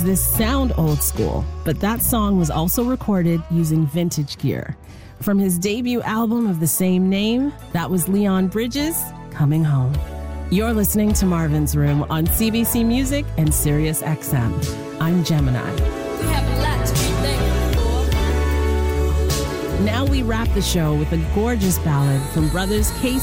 This sound old school, but that song was also recorded using vintage gear. From his debut album of the same name, that was Leon Bridges, Coming Home. You're listening to Marvin's Room on CBC Music and Sirius XM. I'm Gemini. We have a lot to be thankful for. Now we wrap the show with a gorgeous ballad from brothers Casey